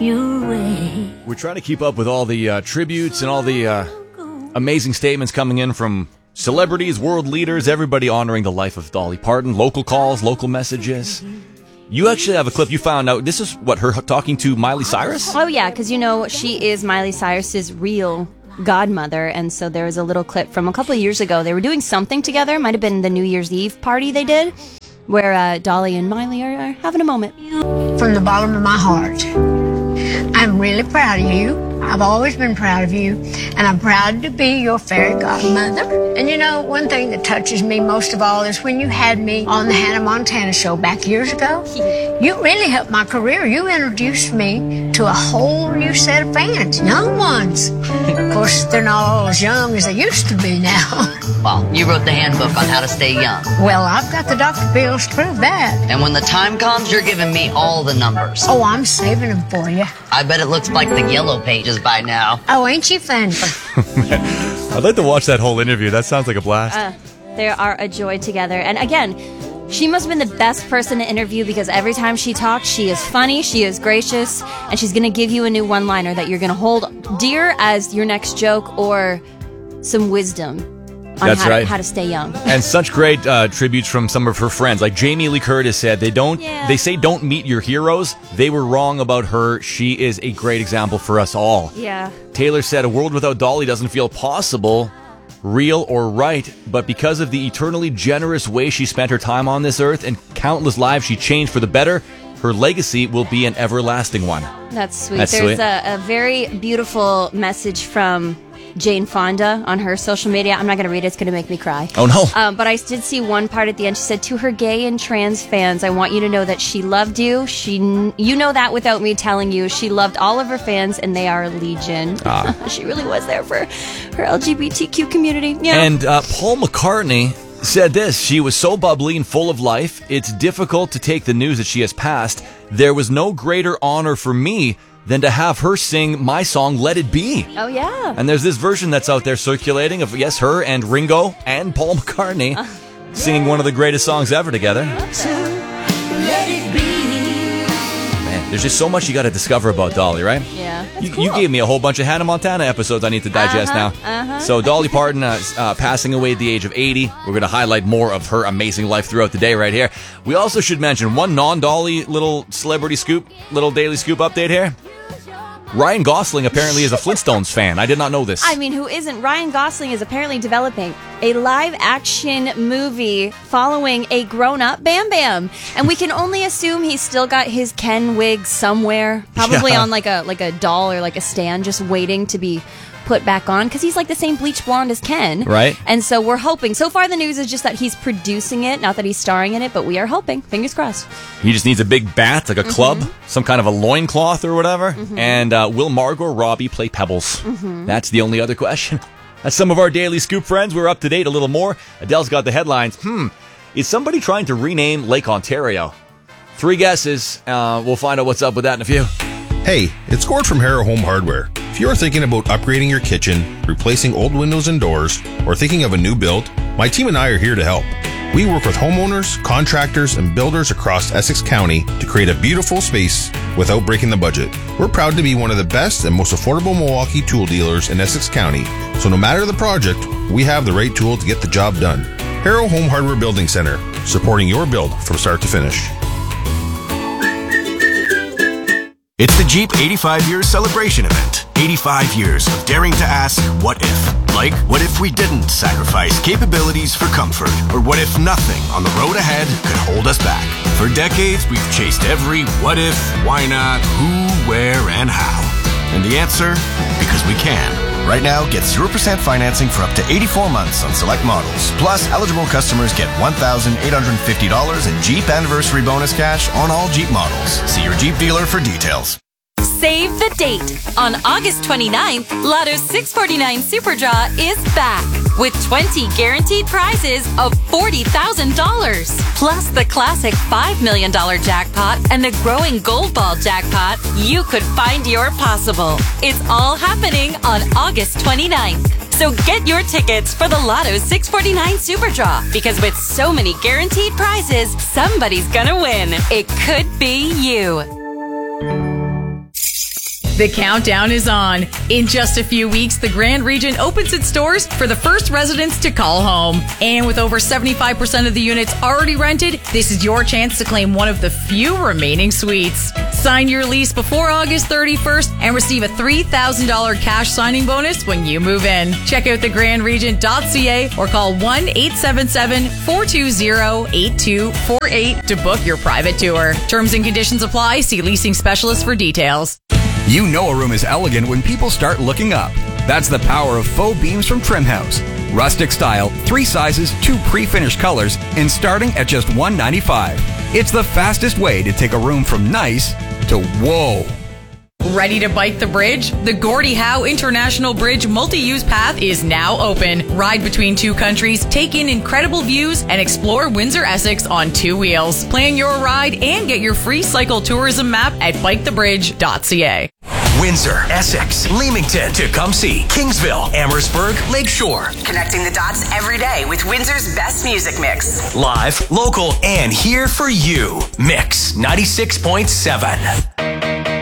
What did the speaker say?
your way. We're trying to keep up with all the tributes and all the amazing statements coming in from celebrities, world leaders, everybody honoring the life of Dolly Parton. Local calls, local messages. You actually have a clip you found out. This is what, her talking to Miley Cyrus? Oh, yeah, because, you know, she is Miley Cyrus's real godmother. And so there was a little clip from a couple of years ago. They were doing something together. Might have been the New Year's Eve party they did, where Dolly and Miley are having a moment. From the bottom of my heart, I'm really proud of you. I've always been proud of you, and I'm proud to be your fairy godmother. And you know, one thing that touches me most of all is when you had me on the Hannah Montana show back years ago. You really helped my career. You introduced me to a whole new set of fans, young ones. Of course, they're not all as young as they used to be now. Well, you wrote the handbook on how to stay young. Well, I've got the Dr. Bills to prove that. And when the time comes, you're giving me all the numbers. Oh, I'm saving them for you. I bet it looks like the yellow pages by now. Oh, ain't you funny? I'd like to watch that whole interview. That sounds like a blast. They are a joy together. And again, she must have been the best person to interview because every time she talks, she is funny, she is gracious, and she's going to give you a new one-liner that you're going to hold dear as your next joke or some wisdom on how to stay young. And such great tributes from some of her friends. Like Jamie Lee Curtis said, they say don't meet your heroes. They were wrong about her. She is a great example for us all. Yeah. Taylor said, a world without Dolly doesn't feel possible, real, or right, but because of the eternally generous way she spent her time on this earth and countless lives she changed for the better, her legacy will be an everlasting one. That's sweet. There's a very beautiful message from Jane Fonda on her social media. I'm not going to read it. It's going to make me cry. Oh, no. But I did see one part at the end. She said, to her gay and trans fans, I want you to know that she loved you. You know that without me telling you. She loved all of her fans, and they are legion. She really was there for her LGBTQ community. Yeah. And Paul McCartney said this, she was so bubbly and full of life, it's difficult to take the news that she has passed. There was no greater honor for me than to have her sing my song, Let It Be. Oh, yeah. And there's this version that's out there circulating of, yes, her and Ringo and Paul McCartney singing one of the greatest songs ever together. Let it be. Man, there's just so much you got to discover about Dolly, right? Yeah. You gave me a whole bunch of Hannah Montana episodes I need to digest now. So Dolly Parton passing away at the age of 80. We're going to highlight more of her amazing life throughout the day right here. We also should mention one non-Dolly little celebrity scoop, little daily scoop update here. Ryan Gosling apparently is a Flintstones fan. I did not know this. I mean, who isn't? Ryan Gosling is apparently developing a live-action movie following a grown-up Bam Bam. And we can only assume he's still got his Ken wig somewhere, probably on like a doll or like a stand, just waiting to be put back on, because he's like the same bleach blonde as Ken. Right. And so we're hoping. So far the news is just that he's producing it, not that he's starring in it, but we are hoping. Fingers crossed. He just needs a big bat, like a club, some kind of a loincloth or whatever. And will Margot Robbie play Pebbles? That's the only other question. That's some of our daily scoop friends. We're up to date a little more. Adele's got the headlines. Is somebody trying to rename Lake Ontario? 3 guesses. We'll find out what's up with that in a few. Hey, it's Gord from Harrow Home Hardware. If you're thinking about upgrading your kitchen, replacing old windows and doors, or thinking of a new build, my team and I are here to help. We work with homeowners, contractors, and builders across Essex County to create a beautiful space without breaking the budget. We're proud to be one of the best and most affordable Milwaukee tool dealers in Essex County, so no matter the project, we have the right tool to get the job done. Harrow Home Hardware Building Center, supporting your build from start to finish. It's the Jeep 85 Years Celebration Event. 85 years of daring to ask, what if? Like, what if we didn't sacrifice capabilities for comfort? Or what if nothing on the road ahead could hold us back? For decades, we've chased every what if, why not, who, where, and how. And the answer? Because we can. Right now, get 0% financing for up to 84 months on select models. Plus, eligible customers get $1,850 in Jeep Anniversary Bonus cash on all Jeep models. See your Jeep dealer for details. Save the date. On August 29th, Lotto 649 Super Draw is back with 20 guaranteed prizes of $40,000. Plus the classic $5 million jackpot and the growing Gold Ball jackpot. You could find your possible. It's all happening on August 29th. So get your tickets for the Lotto 649 Super Draw, because with so many guaranteed prizes, somebody's gonna win. It could be you. The countdown is on. In just a few weeks, the Grand Regent opens its doors for the first residents to call home. And with over 75% of the units already rented, this is your chance to claim one of the few remaining suites. Sign your lease before August 31st and receive a $3,000 cash signing bonus when you move in. Check out thegrandregent.ca or call 1-877-420-8248 to book your private tour. Terms and conditions apply. See leasing specialist for details. You know a room is elegant when people start looking up. That's the power of faux beams from Trim House. Rustic style, 3 sizes, 2 pre-finished colors, and starting at just $195. It's the fastest way to take a room from nice to whoa. Ready to bike the bridge? The Gordie Howe International Bridge multi-use path is now open. Ride between 2 countries, take in incredible views, and explore Windsor, Essex on 2 wheels. Plan your ride and get your free cycle tourism map at bikethebridge.ca. Windsor, Essex, Leamington, Tecumseh, Kingsville, Amherstburg, Lakeshore. Connecting the dots every day with Windsor's best music mix. Live, local, and here for you. Mix 96.7.